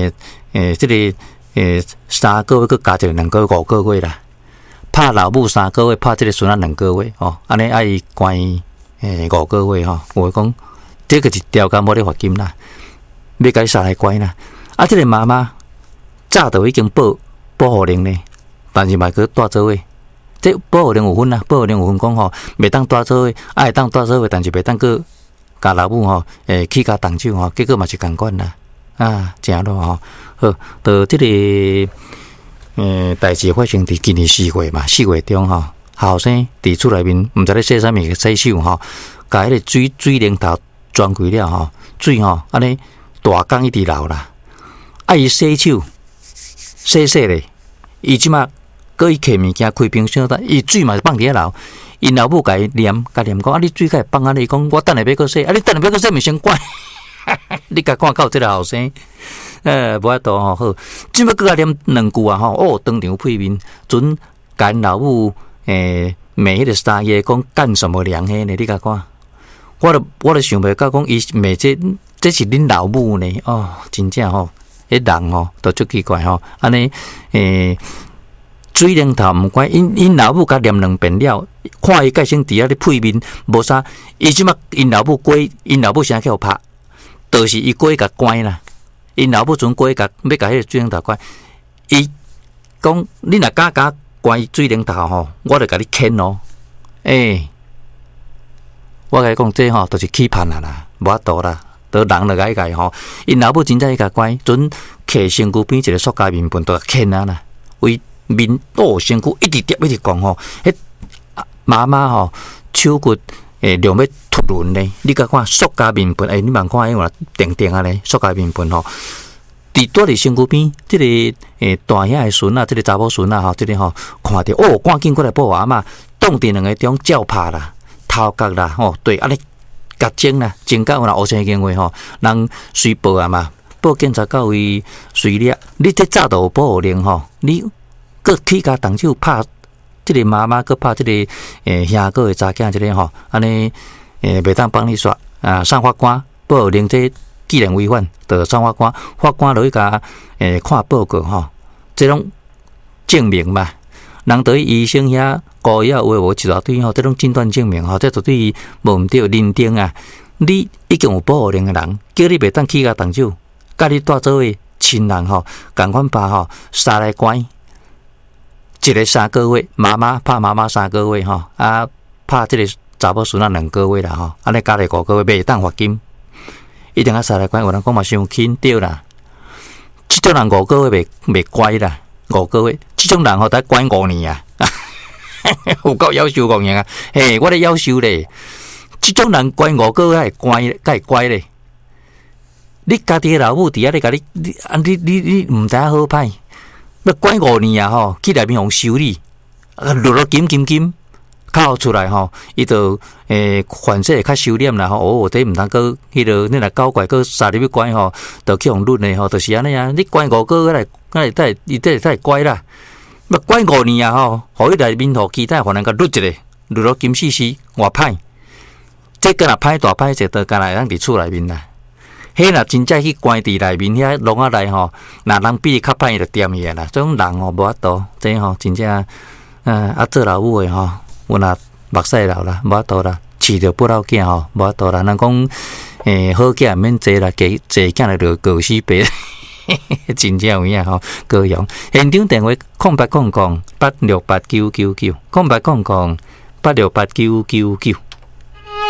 这个3个月，佮加一个2个月5个月啦。拍老母3个月，拍这个孙仔2个月哦，安尼爱伊关5个月吼。我讲这个是调监无咧罚金啦，要甲伊杀来关啦。啊，这个妈妈早就已经报护令咧，但是嘛去带做伙。这保护令有分啦，保护令有分讲吼，袂当带做伙，会当带做伙，但是袂当去甲老母吼，起家动手吼，结果嘛是共款啦，啊，正咯吼。好，到这个代志发生伫今年4月嘛，4月中吼，后生伫厝内面，毋知咧洗啥物洗手吼，甲迄个水龙头钻开了吼，水吼安尼大缸一直流啦，啊伊洗手洗咧，伊即马。搁伊摕物件开冰箱单，伊水嘛放伫遐流，因老母甲伊念讲，啊你水甲放啊？你讲我等下要搁洗，啊你等下要搁洗，咪先关。你甲看到即个后生，无法度吼好，即摆搁甲念2句啊吼，哦当场配面，准甲因老母骂迄个3个讲干什么凉嘿呢？你甲看，我都想袂到讲伊骂这是恁老母呢？哦，真正吼，迄人吼都足奇怪吼，安尼水龙头毋管，因老母甲念2遍了，看伊介先伫遐咧配面，无啥，伊即马因老母过，因老母先去互拍，就是伊过甲关啦。因老母阵过甲要甲迄个水龙头关，伊讲你若敢关水龙头吼，我就甲你牵哦。我甲你讲这吼，就是欺骗啦，无法度啦，都人就甲伊吼，因老母真正去甲关，阵摕身躯边一个塑胶面盆，就牵啊啦，为面身躯一直跌一直讲吼，迄妈妈吼手骨量要突轮咧，你甲看塑胶面盆，你望看迄个定定啊咧，塑胶面盆吼，伫倒伫身躯边，即个大兄的孙啊，即个查某孙啊吼，即个吼看着哦，赶紧过来报阿嬷，当伫2个中照拍啦，头壳啦吼，对，安尼甲整啦，整到有若乌青经话吼，人随报啊嘛，报警察到位随掠，你这早都有保护令吼，你。搁起家动手拍，即个妈妈搁拍即个兄哥的查囝，即个吼，安尼袂当帮你说啊，上法官保护令这既然违反，就上法官，法官落去甲看报告吼，这种证明嘛，人对医生遐故意话无一大堆吼，这种诊断证明吼，这绝对无毋对认定啊！你已经有保护令的人，叫你袂当起家动手，甲你带做伙亲人吼，共款把吼杀来关。一个3个月，妈妈拍妈妈3个月吼，啊拍即个查某孙仔2个月啦吼，安尼加来5个月，袂当罚金，一定要杀来关。有人讲嘛伤轻对啦，即种人5个月袂乖啦，5个月，即种人吼得关5年啊，有够夭寿5年啊！嘿，我咧夭寿咧，即种人关5个月还会乖咧。你家己老母伫遐咧，甲你毋知好歹。要关5年啊吼，去内面互修理，落金，靠出来吼，伊就反正会较收敛啦吼。哦，这毋通搁迄个你若搞怪搁杀入去关吼，就去互论诶吼，就是安尼啊。你关5个月来，伊会乖啦。要关5年啊吼，互伊内面互其他犯人甲律一个，律落金死活歹。这个若歹大歹者，就干来咱伫厝内面啦。迄若真正去关伫内面遐笼仔内吼，若人比伊较歹，伊就掂伊啦。这种人吼无法度，这吼真正做老母诶吼，有若目屎流啦，无法度啦，饲着不老囝吼，无法度啦。人讲好囝免坐啦，坐囝就过死白，真正有影吼，高阳现场电话0800868999，0800868999。